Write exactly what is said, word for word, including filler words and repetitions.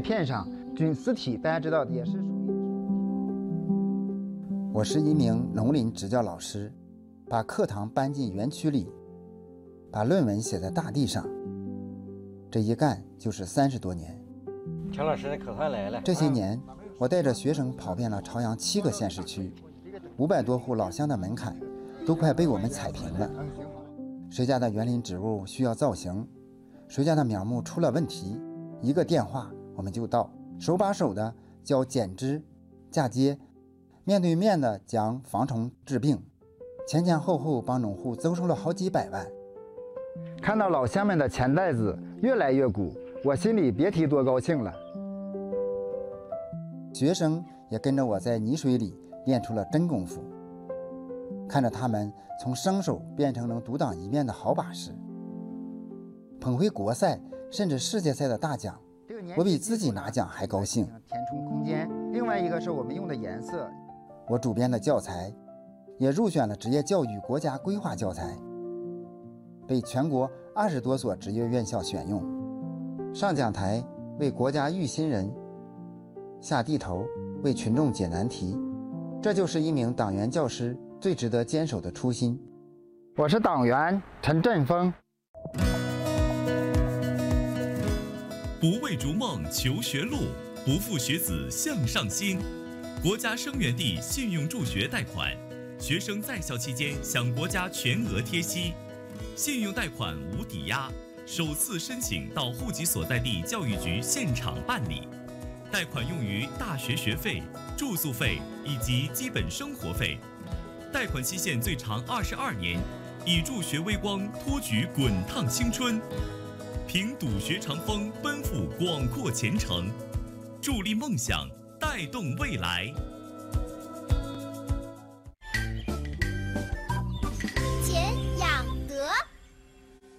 片上，菌丝体大家知道也是属于。 我是一名农林执教老师，把课堂搬进园区里，把论文写在大地上。这一干就是三十多年。 陈老师的可算来了。 这些年，我带着学生跑遍了朝阳七个县市区，五百多户老乡的门槛都快被我们踩平了。谁家的园林植物需要造型，谁家的苗木出了问题，一个电话我们就到，手把手的教剪枝、嫁接，面对面的讲防虫治病，前前后后帮农户增收了好几百万。 看到老乡们的钱袋子越来越鼓，我心里别提多高兴了。 学生也跟着我在泥水里练出了真功夫，看着他们从生手变成能独当一面的好把式，捧回国赛甚至世界赛的大奖，我比自己拿奖还高兴。 填充空间，另外一个是我们用的颜色。 我主编的教材也入选了职业教育国家规划教材，被全国二十多所职业院校选用，上讲台为国家育新人，下地头为群众解难题。这就是一名党员教师最值得坚守的初心。 我是党员陈振峰。 不为逐梦求学路，不负学子向上心。国家生源地信用助学贷款，学生在校期间享国家全额贴息，信用贷款无抵押，首次申请到户籍所在地教育局现场办理。贷款用于大学学费、住宿费以及基本生活费。贷款期限最长二十二年，以助学微光托举滚烫青春，凭笃学长风奔赴广阔前程，助力梦想，带动未来。